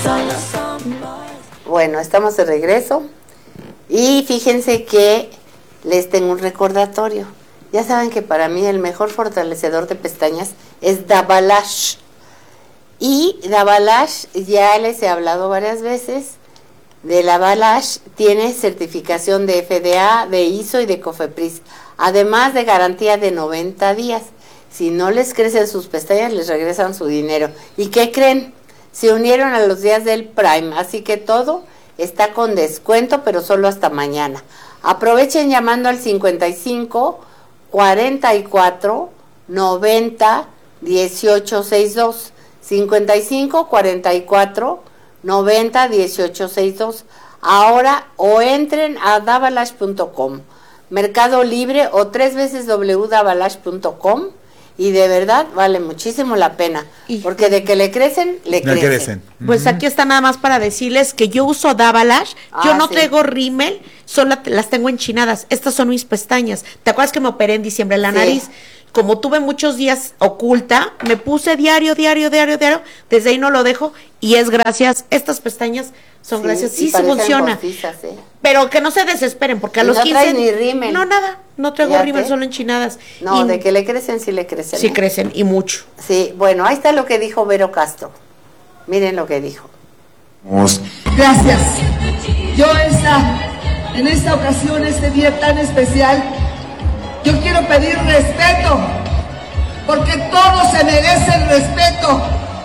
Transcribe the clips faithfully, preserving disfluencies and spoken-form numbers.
Bueno, estamos de regreso y fíjense que les tengo un recordatorio. Ya saben que para mí el mejor fortalecedor de pestañas es Dabalash. Y Dabalash, ya les he hablado varias veces, de Dabalash tiene certificación de F D A, de I S O y de COFEPRIS, además de garantía de noventa días. Si no les crecen sus pestañas, les regresan su dinero. ¿Y qué creen? Se unieron a los días del Prime, así que todo está con descuento, pero solo hasta mañana. Aprovechen llamando al cincuenta y cinco, cuarenta y cuatro, noventa, dieciocho sesenta y dos. cincuenta y cinco, cuarenta y cuatro, noventa, dieciocho sesenta y dos. Ahora o entren a dabalash punto com, Mercado Libre o tres veces doble u punto dabalash punto com. Y de verdad vale muchísimo la pena, porque de que le crecen, le, le crecen. crecen. Pues aquí está nada más para decirles que yo uso Dabalash, ah, yo no sí. traigo rímel, solo las tengo enchinadas. Estas son mis pestañas. ¿Te acuerdas que me operé en diciembre la sí. nariz? Como tuve muchos días oculta, me puse diario, diario, diario, diario, desde ahí no lo dejo, y es gracias, estas pestañas son sí, gracias, sí, sí funciona, postizas, ¿eh? Pero que no se desesperen, porque a los no quince, ni rímel. no nada, no traigo rímel, solo enchinadas. No, y, de que le crecen, sí le crecen. Sí ¿eh? crecen, y mucho. Sí, bueno, ahí está lo que dijo Vero Castro, miren lo que dijo. Gracias, yo esta, en esta ocasión, este día tan especial, yo quiero pedir respeto, porque todos se merecen respeto,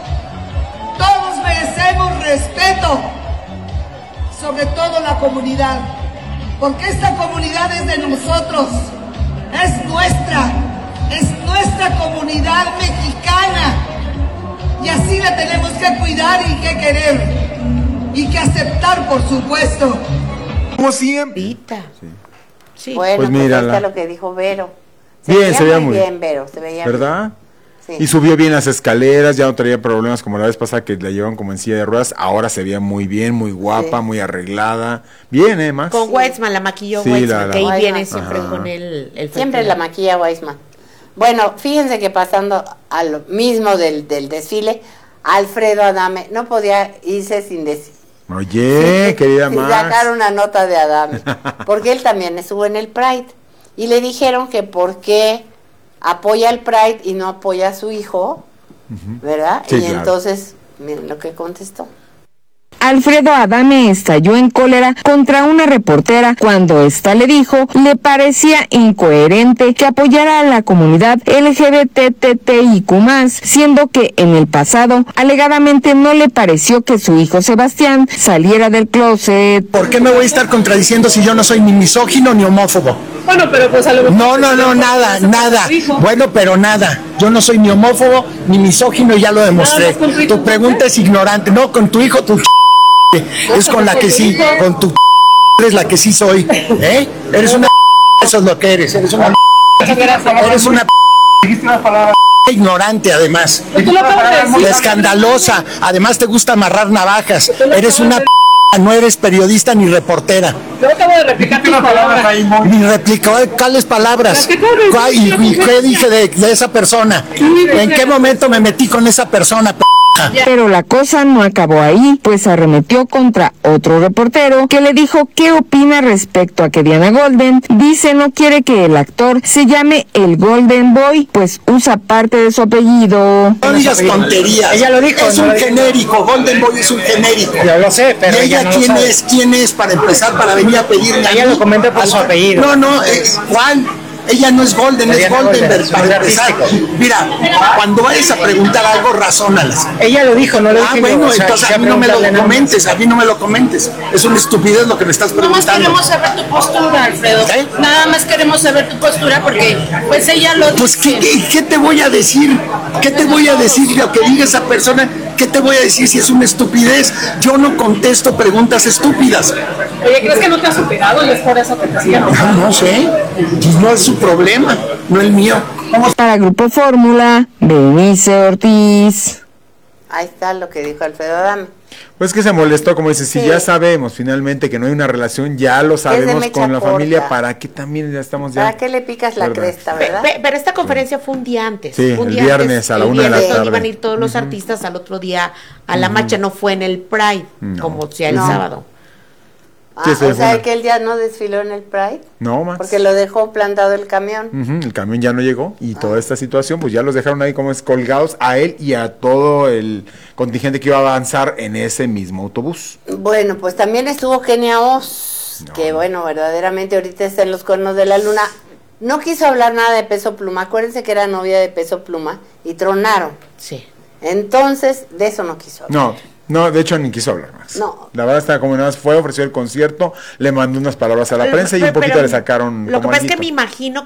todos merecemos respeto, sobre todo la comunidad, porque esta comunidad es de nosotros, es nuestra, es nuestra comunidad mexicana, y así la tenemos que cuidar y que querer, y que aceptar, por supuesto. Como siempre. Sí. Sí. Bueno, pues, pues ahí está lo que dijo Vero. Se bien, veía se veía muy bien, Vero, se veía ¿verdad? Bien. Sí. Y subió bien las escaleras, ya no traía problemas como la vez pasada que la llevaban como en silla de ruedas. Ahora se veía muy bien, muy guapa, sí. muy arreglada. Bien, ¿eh, Max? Con sí. Weissman, la maquilló sí, Weissman, la, la, que ahí Weissman. Viene siempre Ajá. con el, el siempre la maquilla Weissman. Bueno, fíjense que pasando a lo mismo del, del desfile, Alfredo Adame no podía irse sin decir. Oye, sí, querida Max. Sacar una nota de Adame, porque él también estuvo en el Pride. Y le dijeron que por qué apoya el Pride y no apoya a su hijo, uh-huh. ¿verdad? Sí, y claro. Entonces, miren lo que contestó. Alfredo Adame estalló en cólera contra una reportera cuando ésta le dijo le parecía incoherente que apoyara a la comunidad L G B T T I Q más, siendo que en el pasado alegadamente no le pareció que su hijo Sebastián saliera del closet. ¿Por qué me voy a estar contradiciendo si yo no soy ni misógino ni homófobo? Bueno, pero pues a lo mejor... No, no, no, nada, nada. Bueno, pero nada. Yo no soy ni homófobo ni misógino y ya lo demostré. Tu pregunta es ignorante. No, con tu hijo, tu... es con la que sí, con tu eres la que sí soy, ¿eh? Eres una eso es lo que eres, eres una eres una ignorante además, escandalosa, además te gusta amarrar navajas, eres una no eres periodista ni reportera. Yo acabo de replicar tus palabras. Ni replicó, ¿cuáles palabras? ¿Y, y qué dije de, de esa persona? ¿En qué momento me metí con esa persona? Pero la cosa no acabó ahí, pues arremetió contra otro reportero que le dijo qué opina respecto a que Diana Golden dice no quiere que el actor se llame el Golden Boy, pues usa parte de su apellido. No digas tonterías. Ella lo dijo. Es un genérico, Golden Boy es un genérico. Yo lo sé, pero ¿y ella, ella no quién es? ¿Quién es para empezar, para venir a pedirme? Ella lo comenta por su apellido. No, no, es Juan. Ella no es Golden, es Goldenberg, para empezar. Mira, cuando vayas a preguntar algo, razónalas. Ella lo dijo, no lo dijo. Ah, bueno, entonces a mí no me lo comentes, a mí no me lo comentes. Es una estupidez lo que me estás preguntando. Nada más queremos saber tu postura, Alfredo. ¿Eh? Nada más queremos saber tu postura porque, pues ella lo dice. Pues, ¿qué, qué, qué te voy a decir? ¿Qué te voy a decir lo que diga esa persona? ¿Qué te voy a decir si es una estupidez? Yo no contesto preguntas estúpidas. Oye, ¿crees que no te has superado y es por eso que te siguen? No, no sé. No es su problema, no el mío. Vamos. Para Grupo Fórmula, Berenice Ortiz. Ahí está lo que dijo Alfredo Adame. Pues que se molestó, como dices, si Sí. ya sabemos finalmente que no hay una relación, ya lo sabemos mecha con la corta. familia, ¿para qué también ya estamos ya? ¿Para qué le picas la ¿Verdad? cresta, Pe- verdad? pe- Pero esta conferencia fue un día antes. Sí, fue un el día viernes a la el una de la viernes tarde. Iban a ir todos los artistas al otro día a la marcha, no fue en el Pride, No. como sea el No. sábado. Ah, Sí, sí, o fue sea una- que él ya no desfiló en el Pride. No, más. Porque lo dejó plantado el camión. Ujú, el camión ya no llegó y Ah. toda esta situación pues ya los dejaron ahí como es colgados a él y a todo el contingente que iba a avanzar en ese mismo autobús. Bueno, pues también estuvo Kenia Oz, No. que bueno, verdaderamente ahorita está en los cuernos de la luna. No quiso hablar nada de Peso Pluma. Acuérdense que era novia de Peso Pluma y tronaron. Sí. Entonces, de eso no quiso hablar. No, no, de hecho ni quiso hablar más. No. La verdad está como nada más fue, ofreció el concierto, le mandó unas palabras a la Pero- prensa y pero- un poquito pero le sacaron Lo que como pasa es que alguito. me imagino